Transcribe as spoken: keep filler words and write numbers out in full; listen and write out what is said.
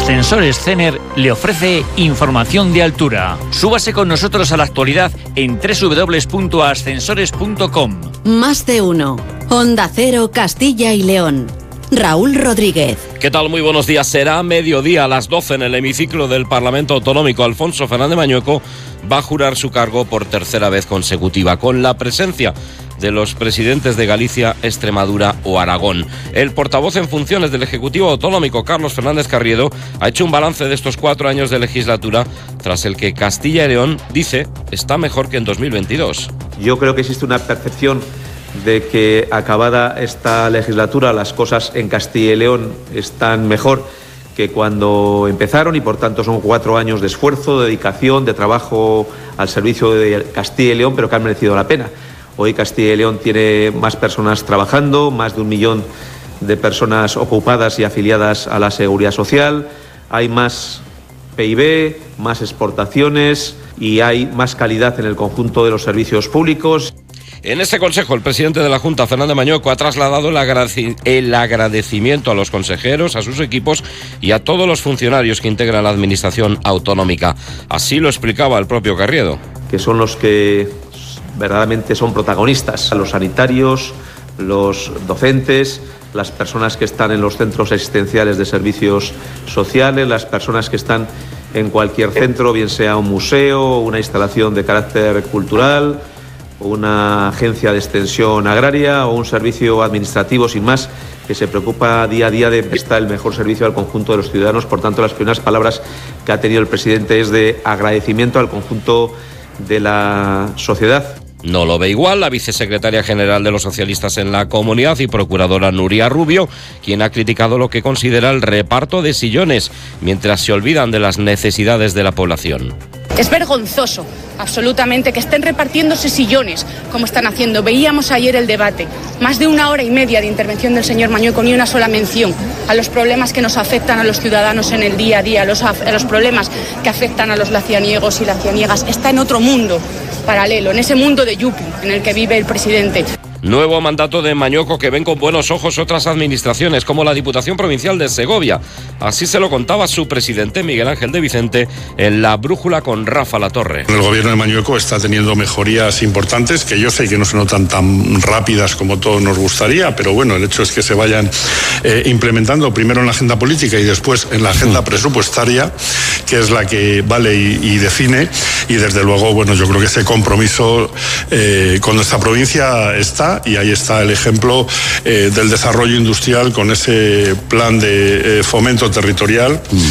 Ascensores Cener le ofrece información de altura. Súbase con nosotros a la actualidad en doble u doble u doble u punto ascensores punto com. Más de uno. Onda Cero, Castilla y León. Raúl Rodríguez. ¿Qué tal? Muy buenos días. Será mediodía a las doce en el hemiciclo del Parlamento Autonómico. Alfonso Fernández Mañueco va a jurar su cargo por tercera vez consecutiva, con la presencia de los presidentes de Galicia, Extremadura o Aragón. El portavoz en funciones del Ejecutivo Autonómico, Carlos Fernández Carriedo, ha hecho un balance de estos cuatro años de legislatura, tras el que Castilla y León, dice, está mejor que en dos mil veintidós. Yo creo que existe una percepción de que acabada esta legislatura las cosas en Castilla y León están mejor que cuando empezaron, y por tanto son cuatro años de esfuerzo, de dedicación, de trabajo al servicio de Castilla y León, pero que han merecido la pena. Hoy Castilla y León tiene más personas trabajando, más de un millón de personas ocupadas y afiliadas a la Seguridad Social, hay más P I B, más exportaciones y hay más calidad en el conjunto de los servicios públicos. En este consejo, el presidente de la Junta, Fernández Mañueco, ha trasladado el, agradec- el agradecimiento a los consejeros, a sus equipos y a todos los funcionarios que integran la administración autonómica. Así lo explicaba el propio Carriedo. Que son los que verdaderamente son protagonistas, los sanitarios, los docentes, las personas que están en los centros asistenciales de servicios sociales, las personas que están en cualquier centro, bien sea un museo, una instalación de carácter cultural, una agencia de extensión agraria o un servicio administrativo sin más, que se preocupa día a día de prestar el mejor servicio al conjunto de los ciudadanos. Por tanto, las primeras palabras que ha tenido el presidente es de agradecimiento al conjunto de la sociedad. No lo ve igual la vicesecretaria general de los socialistas en la comunidad y procuradora Nuria Rubio, quien ha criticado lo que considera el reparto de sillones, mientras se olvidan de las necesidades de la población. Es vergonzoso, absolutamente, que estén repartiéndose sillones, como están haciendo. Veíamos ayer el debate, más de una hora y media de intervención del señor Mañueco, ni una sola mención a los problemas que nos afectan a los ciudadanos en el día a día, a los, a los problemas que afectan a los lacianiegos y lacianiegas. Está en otro mundo paralelo, en ese mundo de Yupi en el que vive el presidente. Nuevo mandato de Mañueco que ven con buenos ojos otras administraciones, como la Diputación Provincial de Segovia. Así se lo contaba su presidente, Miguel Ángel de Vicente, en La Brújula con Rafa Latorre. El gobierno de Mañueco está teniendo mejorías importantes, que yo sé que no se notan tan rápidas como todos nos gustaría, pero bueno, el hecho es que se vayan eh, implementando primero en la agenda política y después en la agenda presupuestaria, que es la que vale y, y define, y desde luego, bueno, yo creo que ese compromiso eh, con nuestra provincia está, y ahí está el ejemplo eh, del desarrollo industrial con ese plan de eh, fomento territorial.